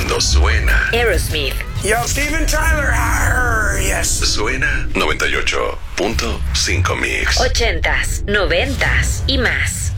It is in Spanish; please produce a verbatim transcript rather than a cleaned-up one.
Cuando suena Aerosmith. Yo, Steven Tyler. Arr, yes. Suena noventa y ocho punto cinco Mix. Ochentas, noventas y más.